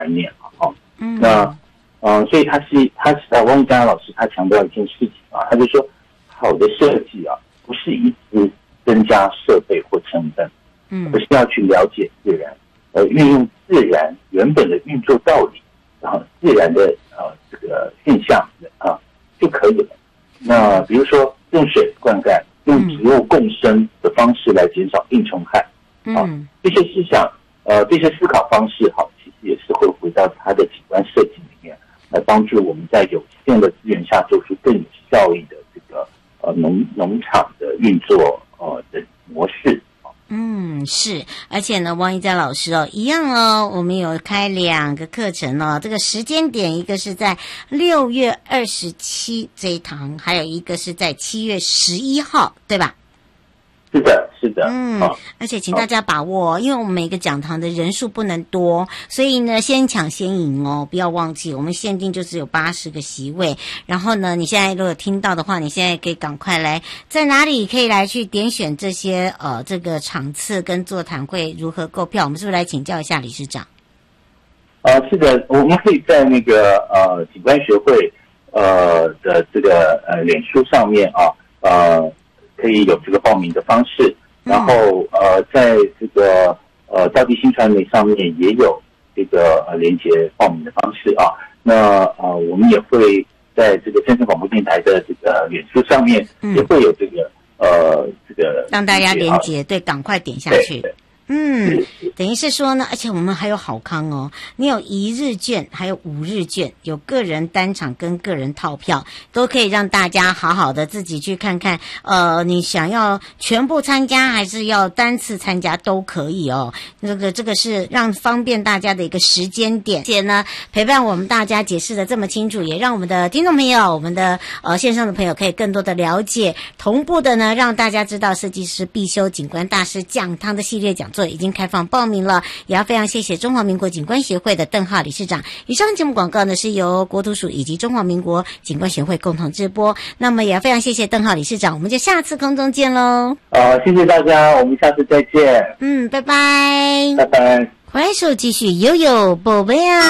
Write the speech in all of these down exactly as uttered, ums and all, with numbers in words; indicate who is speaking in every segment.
Speaker 1: 概念嘛，哦，嗯，那呃，所以他是他是啊，汪一嘉老师他强调一件事情啊，他就说好的设计啊，不是一直增加设备或成本，嗯，而是要去了解自然，呃，运用自然原本的运作道理，然后自然的呃这个现象啊就可以了。那比如说用水灌溉，用植物共生的方式来减少病虫害，啊，嗯，这些思想呃这些思考方式，好，其实也是会回到它的景观设计里面，来帮助我们在有限的资源下做出更有效益的这个呃农农场的运作呃的模式。
Speaker 2: 嗯，是，而且呢，汪一嘉老师哦，一样哦，我们有开两个课程哦，这个时间点一个是在六月二十七这一堂，还有一个是在七月十一号，对吧？
Speaker 1: 是的，是的，
Speaker 2: 嗯，而且请大家把握，因为我们每个讲堂的人数不能多，所以呢，先抢先赢哦，不要忘记，我们限定就只有八十个席位。然后呢，你现在如果听到的话，你现在可以赶快来，在哪里可以来去点选这些呃这个场次跟座谈会如何购票？我们是不是来请教一下理事长？
Speaker 1: 呃，是的，我们可以在那个呃景观学会呃的这个呃脸书上面啊呃。可以有这个报名的方式，然后呃，在这个呃道地新传媒上面也有这个呃连结报名的方式啊。那呃，我们也会在这个真声广播电台的这个脸书上面也会有这个、嗯、呃这个
Speaker 2: 让大家连结，对，赶快点下去。嗯，等于是说呢，而且我们还有好康哦，你有一日券，还有五日券，有个人单场跟个人套票，都可以让大家好好的自己去看看，呃，你想要全部参加还是要单次参加都可以哦。这个这个是让方便大家的一个时间点，而且呢，陪伴我们大家解释的这么清楚，也让我们的听众朋友，我们的呃线上的朋友可以更多的了解，同步的呢，让大家知道设计师必修景观大师讲堂的系列讲座已经开放报名了，也要非常谢谢中华民国景观协会的邓浩理事长。以上节目广告呢是由国土署以及中华民国景观协会共同直播。那么也要非常谢谢邓浩理事长，我们就下次空中见喽。
Speaker 1: 呃，谢谢大家，我们下次再见。
Speaker 2: 嗯，拜拜。
Speaker 1: 拜拜。
Speaker 2: 怀手继续悠悠宝贝啊。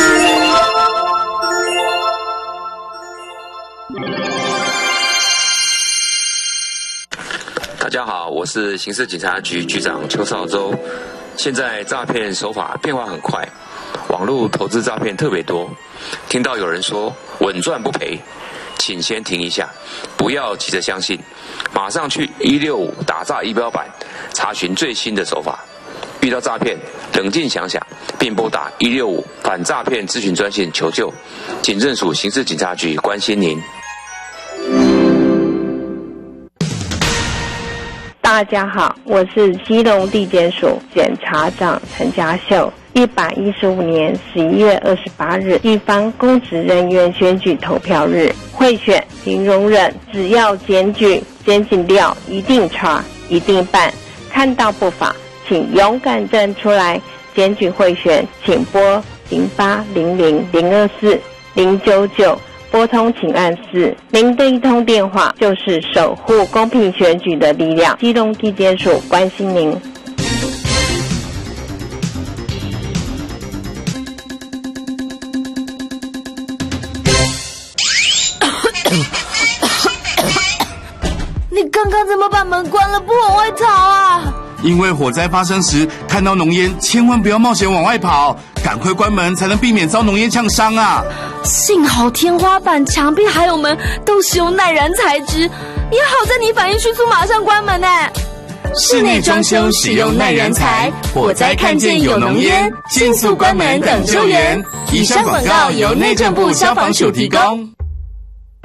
Speaker 3: 大家好，我是刑事警察局局长邱少洲。现在诈骗手法变化很快，网络投资诈骗特别多。听到有人说稳赚不赔，请先停一下，不要急着相信，马上去一六五打诈仪表板查询最新的手法。遇到诈骗，冷静想想，并拨打一六五反诈骗咨询专线求救。警政署刑事警察局关心您。
Speaker 4: 大家好，我是基隆地检署检察长陈家秀。一百一十五年十一月二十八日，地方公职人员选举投票日，贿选零容忍，只要检举、检警调一定查、一定办。看到不法，请勇敢站出来。检举贿选，请拨零八零零零二四零九九。拨通请按四，您的一通电话就是守护公平选举的力量。基隆地检署关心您。
Speaker 5: 你刚刚怎么把门关了不往外逃啊？
Speaker 6: 因为火灾发生时看到浓烟，千万不要冒险往外跑，赶快关门才能避免遭浓烟呛伤啊！
Speaker 5: 幸好天花板、墙壁还有门都使用耐燃材质，也好在你反应迅速，马上关门呢。
Speaker 6: 室内装修使用耐燃材，火灾看见有浓烟，迅速关门等救援。以上广告由内政部消防署提供。